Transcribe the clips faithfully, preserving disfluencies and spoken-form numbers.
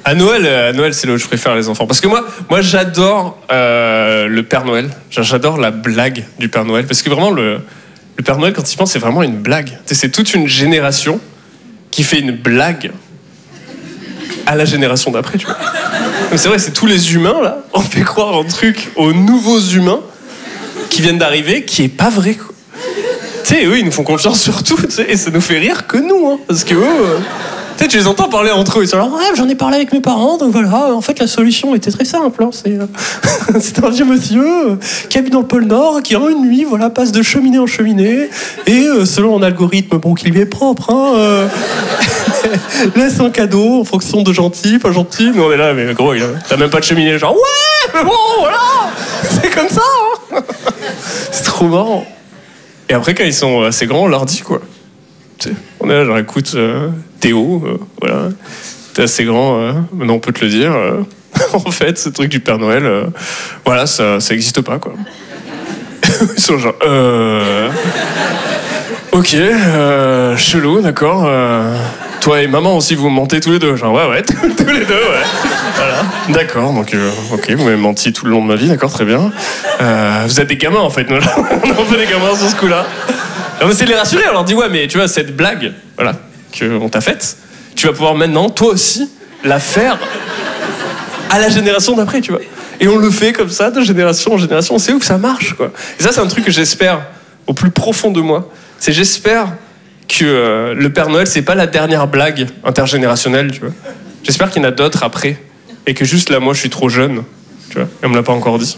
À Noël, à Noël, c'est là où je préfère les enfants. Parce que moi, moi j'adore euh, le Père Noël. J'adore la blague du Père Noël. Parce que vraiment, le, le Père Noël, quand il pense, c'est vraiment une blague. Tu sais, c'est toute une génération qui fait une blague à la génération d'après, tu vois. Mais c'est vrai, c'est tous les humains, là. On fait croire un truc aux nouveaux humains qui viennent d'arriver, qui est pas vrai, quoi. Tu sais, eux, ils nous font confiance sur tout, tu sais, et ça nous fait rire que nous, hein. Parce que eux... Euh... Tu sais, tu les entends parler entre eux. Ils sont là, ouais, j'en ai parlé avec mes parents, donc voilà, en fait, la solution était très simple. Hein. C'est, euh, c'est un vieux monsieur euh, qui habite dans le pôle Nord, qui en une nuit, voilà, passe de cheminée en cheminée, et euh, selon un algorithme, bon, qui lui est propre, hein, euh, laisse un cadeau en fonction de gentil, pas gentil. Nous, on est là, mais gros, il a, t'as même pas de cheminée. Genre, ouais, mais bon, voilà, c'est comme ça. Hein. C'est trop marrant. Et après, quand ils sont assez grands, on leur dit, quoi. On est là, genre, écoute, euh, Théo, euh, voilà, t'es assez grand, euh, maintenant on peut te le dire. Euh, en fait, ce truc du Père Noël, euh, voilà, ça, ça existe pas, quoi. Ils sont genre, euh. Ok, euh, chelou, d'accord. Euh, toi et maman aussi, vous mentez tous les deux. Genre, ouais, ouais, tous les deux, ouais. Voilà, d'accord, donc, euh, ok, vous m'avez menti tout le long de ma vie, d'accord, très bien. Euh, vous êtes des gamins, en fait, nous, on est un peu des gamins sur ce coup-là. On essaie de les rassurer, on leur dit ouais, mais tu vois, cette blague, voilà, qu'on t'a faite, tu vas pouvoir maintenant, toi aussi, la faire à la génération d'après, tu vois. Et on le fait comme ça, de génération en génération, on sait où que ça marche, quoi. Et ça, c'est un truc que j'espère au plus profond de moi. C'est j'espère que euh, le Père Noël, c'est pas la dernière blague intergénérationnelle, tu vois. J'espère qu'il y en a d'autres après, et que juste là, moi, je suis trop jeune, tu vois, et on me l'a pas encore dit.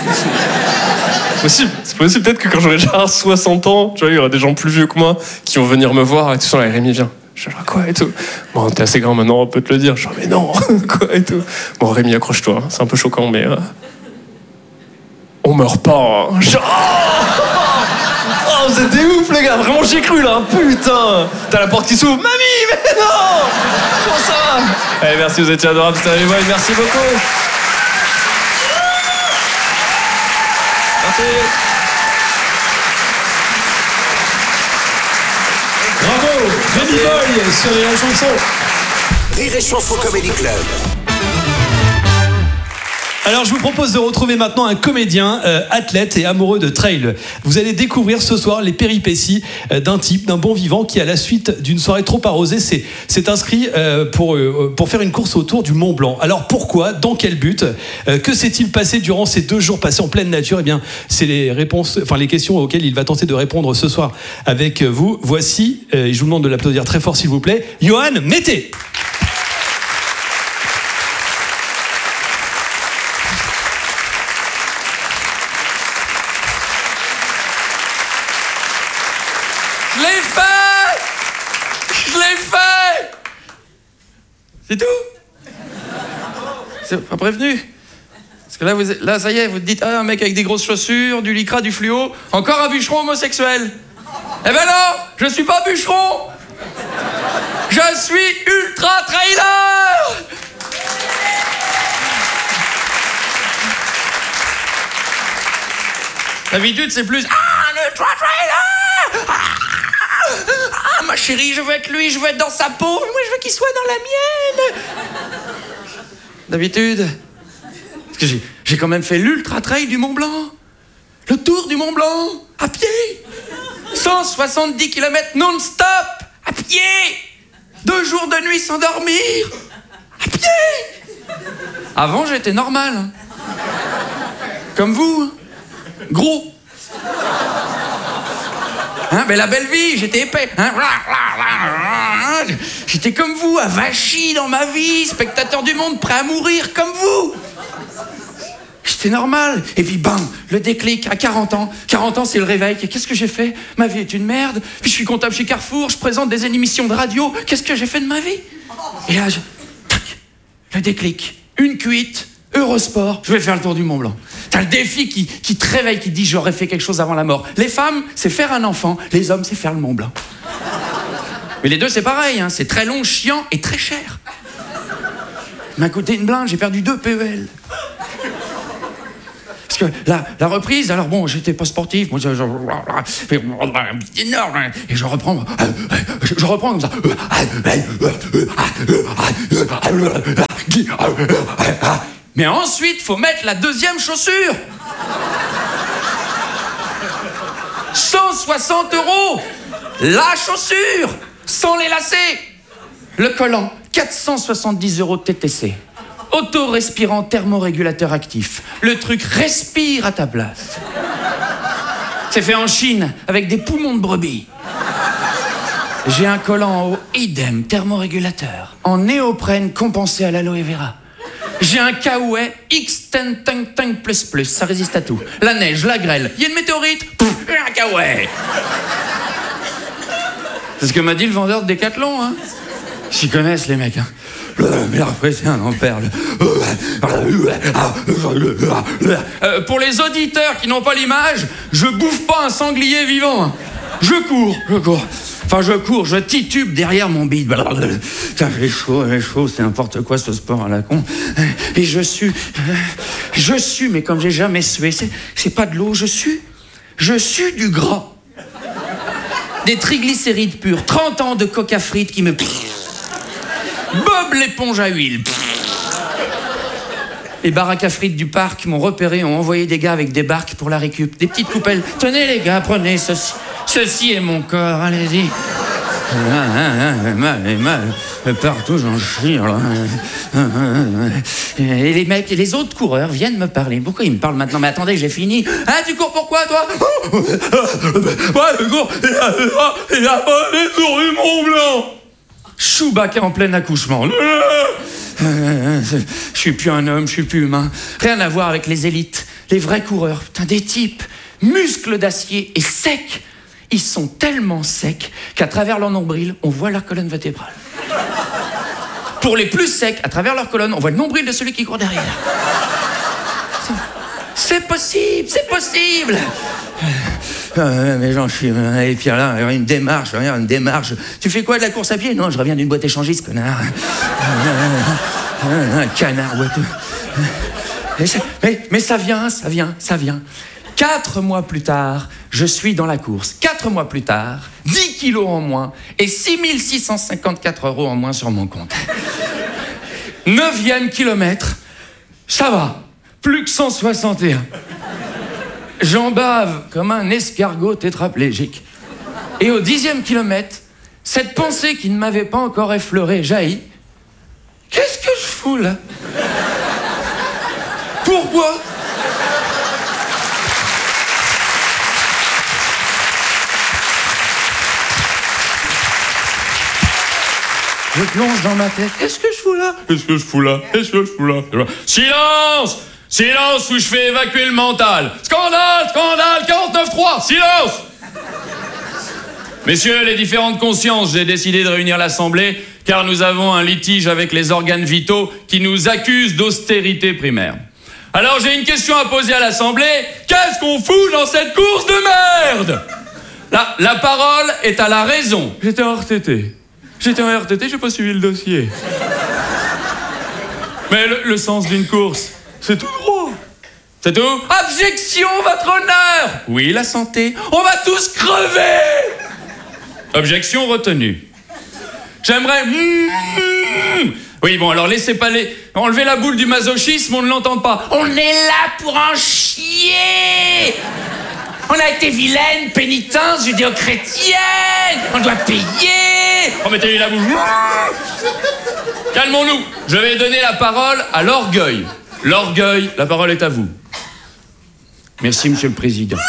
C'est possible, c'est possible. Peut-être que quand j'aurai déjà soixante ans, tu vois, il y aura des gens plus vieux que moi qui vont venir me voir et tout ça. Là, Rémi, viens. Je suis genre, quoi et tout. Bon, t'es assez grand maintenant, on peut te le dire. Je suis genre, mais non, quoi et tout. Bon, Rémi, accroche-toi. C'est un peu choquant, mais. Euh... On meurt pas. Hein. Genre, oh, oh, vous êtes des ouf, les gars. Vraiment, j'y ai cru là. Putain. T'as la porte qui s'ouvre. Mamie, mais non. Comment ça va? Allez, merci, vous étiez adorables. Salut, ouais, merci beaucoup. Merci. Bravo, Rémi Boy sur Rire et Chanson. Rire et Chanson Comedy Club. Alors je vous propose de retrouver maintenant un comédien, euh, athlète et amoureux de trail. Vous allez découvrir ce soir les péripéties euh, d'un type, d'un bon vivant qui, à la suite d'une soirée trop arrosée, s'est, s'est inscrit euh, pour, euh, pour faire une course autour du Mont Blanc. Alors pourquoi? Dans quel but? euh, Que s'est-il passé durant ces deux jours passés en pleine nature? Eh bien, c'est les réponses, enfin les questions auxquelles il va tenter de répondre ce soir avec vous. Voici, euh, et je vous demande de l'applaudir très fort s'il vous plaît, Johan Mété. Je l'ai fait! Je l'ai fait! C'est tout? C'est pas prévenu? Parce que là, vous, là, ça y est, vous te dites, ah, un mec avec des grosses chaussures, du lycra, du fluo, encore un bûcheron homosexuel. Eh ben non, je suis pas bûcheron! Je suis ultra trailer! D'habitude, c'est plus, ah, un ultra trailer! Ah! Ah, ma chérie, je veux être lui, je veux être dans sa peau. Moi, je veux qu'il soit dans la mienne. D'habitude. Parce que j'ai, j'ai quand même fait l'ultra trail du Mont Blanc. Le tour du Mont Blanc. À pied. cent soixante-dix kilomètres non-stop. À pied. Deux jours de nuit sans dormir. À pied. Avant, j'étais normal. Comme vous. Gros. Hein, mais la belle vie, j'étais épais. Hein, j'étais comme vous, avachi dans ma vie, spectateur du monde, prêt à mourir comme vous. J'étais normal. Et puis bam, le déclic à quarante ans. quarante ans, c'est le réveil. Qu'est-ce que j'ai fait? Ma vie est une merde. Puis je suis comptable chez Carrefour, je présente des émissions de radio. Qu'est-ce que j'ai fait de ma vie? Et là, je... le déclic. Une cuite. Eurosport, je vais faire le tour du Mont Blanc. T'as le défi qui, qui te réveille, qui te dit j'aurais fait quelque chose avant la mort. Les femmes, c'est faire un enfant. Les hommes, c'est faire le Mont Blanc. Mais les deux, c'est pareil, hein. C'est très long, chiant et très cher. Il m'a coûté une blinde, j'ai perdu deux P E L. Parce que la, la reprise, alors bon, j'étais pas sportif, moi, je, je, je, énorme, et je reprends, je, je reprends comme ça. Mais ensuite, faut mettre la deuxième chaussure. cent soixante euros. La chaussure, sans les lacets. Le collant, quatre cent soixante-dix euros de T T C. Auto-respirant thermorégulateur actif. Le truc respire à ta place. C'est fait en Chine, avec des poumons de brebis. J'ai un collant en haut, idem, thermorégulateur. En néoprène compensé à l'aloe vera. J'ai un kawaii X dix Tank Tank Plus Plus, ça résiste à tout. La neige, la grêle, il y a une météorite, pouf, un kawaii. C'est ce que m'a dit le vendeur de Décathlon, hein. S'y connaissent les mecs, hein. Mais après, c'est un enfer. Euh, pour les auditeurs qui n'ont pas l'image, je bouffe pas un sanglier vivant. Hein. Je cours, je cours. Enfin, je cours, je titube derrière mon bide. Putain, j'ai chaud, j'ai chaud, c'est n'importe quoi ce sport à la con. Et je sue, je sue, mais comme j'ai jamais sué, c'est, c'est pas de l'eau, je sue. Je sue du gras. Des triglycérides purs, trente ans de coca frites qui me... Bob l'éponge à huile. Les baraques à frites du parc m'ont repéré, ont envoyé des gars avec des barques pour la récup. Des petites coupelles. Tenez les gars, prenez ceci. Ceci est mon corps, allez-y. Mal, mal, partout j'en chie. Et les mecs et les autres coureurs viennent me parler. Pourquoi ils me parlent maintenant? Mais attendez, j'ai fini. Ah, tu cours pourquoi, toi? Ouais, je cours. Il a pas les tours du Mont Blanc. Chewbacca en plein accouchement. Je suis plus un homme, je suis plus humain. Rien à voir avec les élites, les vrais coureurs. Putain, des types, muscles d'acier et secs. Ils sont tellement secs qu'à travers leur nombril, on voit leur colonne vertébrale. Pour les plus secs, à travers leur colonne, on voit le nombril de celui qui court derrière. C'est possible, c'est possible. Euh, mais j'en suis... Et puis là, une démarche, une démarche. Tu fais quoi, de la course à pied? Non, je reviens d'une boîte échangiste, connard. Un canard boiteux. Mais, mais ça vient, ça vient, ça vient. Quatre mois plus tard, je suis dans la course. Quatre mois plus tard, dix kilos en moins et six mille six cent cinquante-quatre euros en moins sur mon compte. Neuvième kilomètre, ça va. Plus que cent soixante et un. J'en bave comme un escargot tétraplégique. Et au dixième kilomètre, cette pensée qui ne m'avait pas encore effleuré jaillit. Qu'est-ce que je fous là? Pourquoi? Je plonge dans ma tête. Qu'est-ce que je fous là? Qu'est-ce que je fous là? Qu'est-ce que je fous là? Silence! Silence ou je fais évacuer le mental. Scandale! Scandale! quarante-neuf trois! Silence! Messieurs les différentes consciences, j'ai décidé de réunir l'Assemblée car nous avons un litige avec les organes vitaux qui nous accusent d'austérité primaire. Alors j'ai une question à poser à l'Assemblée. Qu'est-ce qu'on fout dans cette course de merde? La, la parole est à la raison. J'étais en R T T. J'étais en R T T, j'ai pas suivi le dossier. Mais le, le sens d'une course, c'est tout droit. C'est tout? Objection, votre honneur! Oui, la santé. On va tous crever! Objection retenue. J'aimerais... Mmh... Oui, bon, alors laissez pas les... Enlevez la boule du masochisme, on ne l'entend pas. On est là pour en chier! On a été vilaine, pénitence judéo-chrétienne! On doit payer! Remettez-lui la boule. Calmons-nous. Je vais donner la parole à l'orgueil. L'orgueil, la parole est à vous. Merci, Monsieur le Président.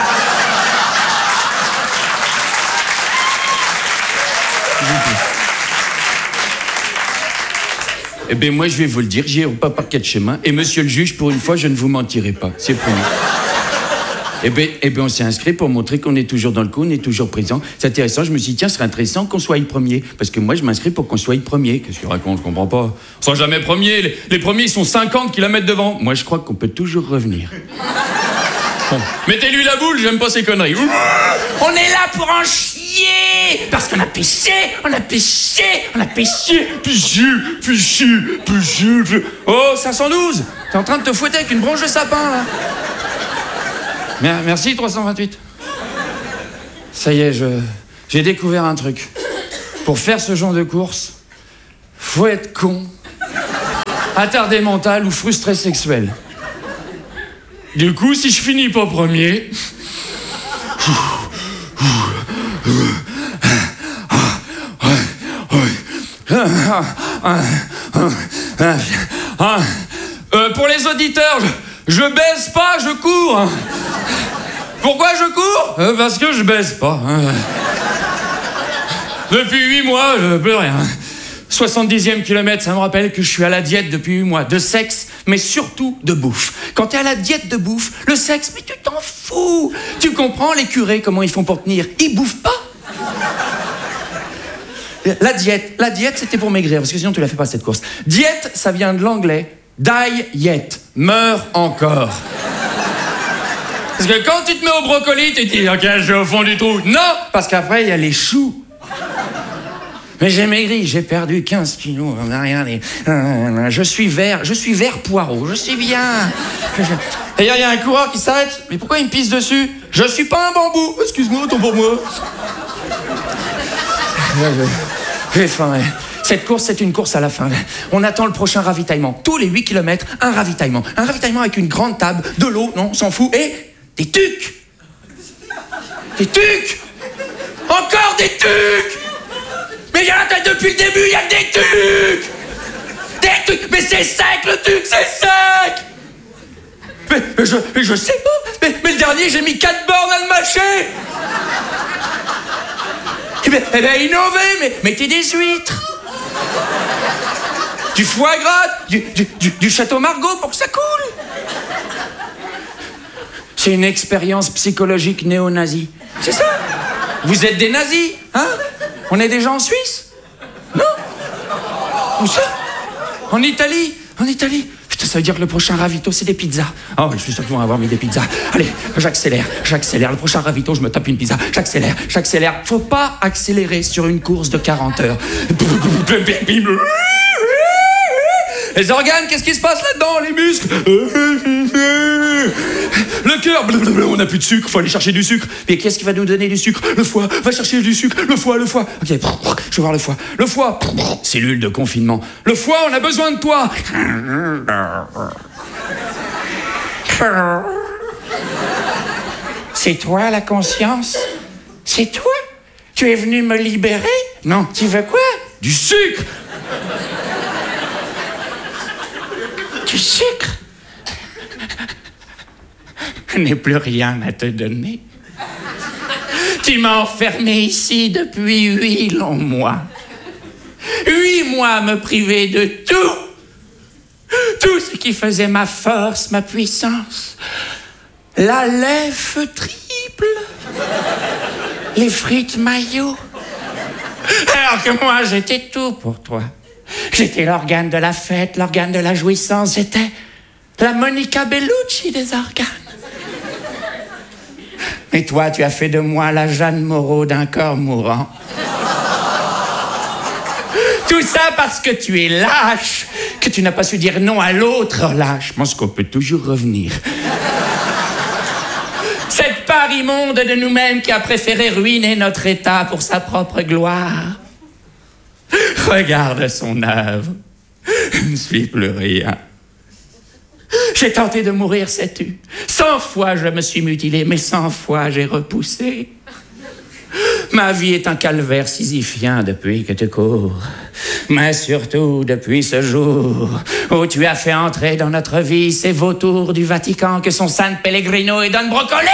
Eh bien, moi, je vais vous le dire, j'irai pas par quatre chemins. Et monsieur le juge, pour une fois, je ne vous mentirai pas. C'est promis. Eh bien, eh ben, on s'est inscrit pour montrer qu'on est toujours dans le coup, on est toujours présent. C'est intéressant, je me suis dit, tiens, ce serait intéressant qu'on soit le premier. Parce que moi, je m'inscris pour qu'on soit le premier. Qu'est-ce qu'il raconte? Je comprends pas. On sera jamais premier. Les, les premiers, ils sont cinquante kilomètres devant. Moi, je crois qu'on peut toujours revenir. Bon. Mettez-lui la boule, j'aime pas ces conneries. On est là pour en chier! Parce qu'on a péché, on a péché, on a péché, péché, péché, péché. Oh, cinq cent douze! T'es en train de te fouetter avec une branche de sapin, là. Merci, trois cent vingt-huit. Ça y est, je, j'ai découvert un truc. Pour faire ce genre de course, faut être con attardé mental ou frustré sexuel. Du coup, si je finis pas premier... Euh, pour les auditeurs, je, je baise pas, je cours. Pourquoi je cours? euh, Parce que je baise pas. Depuis huit mois, je peux rien. soixante-dixième kilomètre, ça me rappelle que je suis à la diète depuis huit mois. De sexe, mais surtout de bouffe. Quand t'es à la diète de bouffe, le sexe, mais tu t'en fous. Tu comprends les curés, comment ils font pour tenir? Ils bouffent pas. La diète, la diète, c'était pour maigrir, parce que sinon tu la fais pas cette course. Diète, ça vient de l'anglais. Die yet. Meurs encore. Parce que quand tu te mets au brocoli, tu te dis, ok, je vais au fond du trou. Non, parce qu'après, il y a les choux. Mais j'ai maigri, j'ai perdu quinze kilos. Regardez. Je suis vert, je suis vert poireau, je sais bien. Et il y a un coureur qui s'arrête. Mais pourquoi il me pisse dessus? Je suis pas un bambou. Excuse-moi, autant pour moi. J'ai faim. Ouais. Cette course, c'est une course à la fin. On attend le prochain ravitaillement. Tous les huit kilomètres, un ravitaillement. Un ravitaillement avec une grande table, de l'eau, non, on s'en fout, et des tucs. Des tucs. Encore des tucs. Mais il y a depuis le début, il y a des tucs. Des tucs. Mais c'est sec, le tuc, c'est sec. Mais, mais, je, mais je sais pas. Mais, mais le dernier, j'ai mis quatre bornes à le mâcher. Eh bien, eh ben, innover, mais mettez des huîtres. Du foie gras, du, du, du, du château Margaux pour que ça coule. C'est une expérience psychologique néo-nazie. C'est ça. Vous êtes des nazis, hein? On est déjà en Suisse? Non? Où ça? En Italie? En Italie? Putain, ça veut dire que le prochain ravito, c'est des pizzas. Ah oui, je suis sûr qu'ils vont avoir mis des pizzas. Allez, j'accélère, j'accélère. Le prochain ravito, je me tape une pizza. J'accélère, j'accélère. Faut pas accélérer sur une course de quarante heures. Les organes, qu'est-ce qui se passe là-dedans? Les muscles? Le cœur? On n'a plus de sucre, faut aller chercher du sucre. Mais qu'est-ce qui va nous donner du sucre? Le foie, va chercher du sucre. Le foie, le foie. Ok, je vais voir le foie. Le foie, cellule de confinement. Le foie, on a besoin de toi. C'est toi la conscience? C'est toi? Tu es venu me libérer? Non, tu veux quoi? Du sucre. Du sucre? Je n'ai plus rien à te donner. Tu m'as enfermé ici depuis huit longs mois. Huit mois à me priver de tout. Tout ce qui faisait ma force, ma puissance. La lèvre triple. Les frites maillot. Alors que moi, j'étais tout pour toi. J'étais l'organe de la fête, l'organe de la jouissance. J'étais la Monica Bellucci des organes. Et toi, tu as fait de moi la Jeanne Moreau d'un corps mourant. Tout ça parce que tu es lâche, que tu n'as pas su dire non à l'autre lâche. Je pense qu'on peut toujours revenir. Cette part immonde de nous-mêmes qui a préféré ruiner notre état pour sa propre gloire. Regarde son œuvre. Je ne suis plus rien. J'ai tenté de mourir, sais-tu. Cent fois je me suis mutilé, mais cent fois j'ai repoussé. Ma vie est un calvaire sisyphien depuis que tu cours. Mais surtout depuis ce jour où tu as fait entrer dans notre vie ces vautours du Vatican que sont San Pellegrino et Don Brocoli.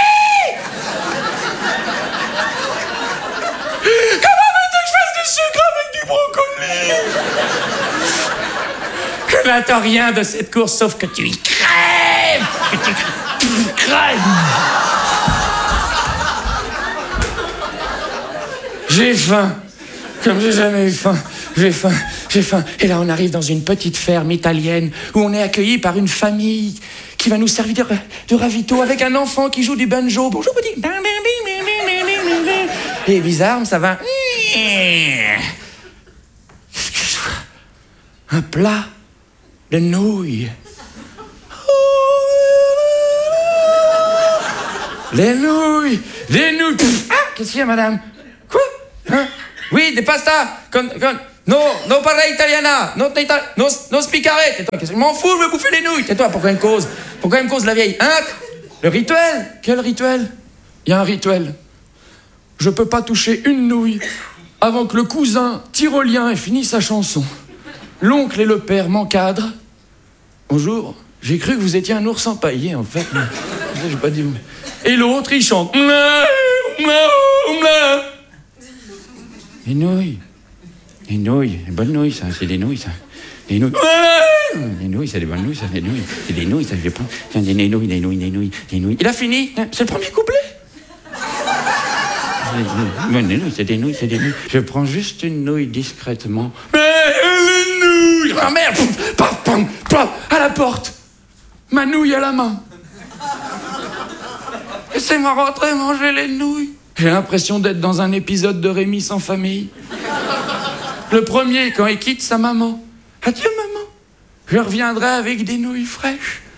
Je n'attends rien de cette course sauf que tu y crèves. Que tu crèves. J'ai faim. Comme j'ai jamais eu faim. J'ai faim. J'ai faim. Et là, on arrive dans une petite ferme italienne où on est accueilli par une famille qui va nous servir de, de ravito avec un enfant qui joue du banjo. Bonjour, petit. Et bizarre, ça va. Qu'est-ce que je vois? Un plat de nouilles. Les nouilles. Les nouilles. Ah, qu'est-ce qu'il y a, madame? Quoi? Hein? Oui, des pastas. Con, con. No, no parla italiana. No, ita- no, no speakare. Tais-toi, qu'est-ce que- je m'en fous, je veux bouffer les nouilles. Tais-toi, pourquoi elle me cause? Pourquoi elle me cause la vieille? Hein? Le rituel? Quel rituel? Il y a un rituel. Je peux pas toucher une nouille avant que le cousin tyrolien ait fini sa chanson. L'oncle et le père m'encadrent. Bonjour, j'ai cru que vous étiez un ours empaillé, en fait. J'ai pas dit... Et l'autre, il chante. Les nouilles. Les nouilles. Les bonnes nouilles, ça. C'est des nouilles, ça. Les nouilles. Les nouilles, c'est des bonnes nouilles, ça. Les nouilles. C'est des nouilles, ça. Je les prends. Tiens, des nouilles, des nouilles, des nouilles, des nouilles. Il a fini. C'est le premier couplet. Les nouilles, c'est des nouilles, c'est des nouilles. Je prends juste une nouille discrètement. Mais les nouilles. Ah merde. Paf, paf, paf, à la porte. Ma nouille à la main. Laissez-moi rentrer manger les nouilles. J'ai l'impression d'être dans un épisode de Rémi sans famille. Le premier, quand il quitte sa maman. Adieu, maman. Je reviendrai avec des nouilles fraîches.